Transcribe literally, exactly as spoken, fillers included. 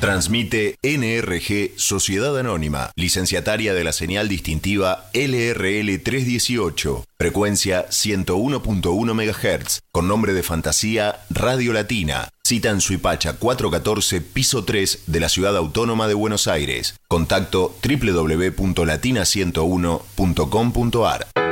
Transmite N R G Sociedad Anónima, licenciataria de la señal distintiva L R L trescientos dieciocho, frecuencia ciento uno punto uno megahertz, con nombre de fantasía Radio Latina. Cita en Suipacha cuatrocientos catorce, piso tres de la Ciudad Autónoma de Buenos Aires. Contacto doble u doble u doble u punto latina ciento uno punto com punto ar.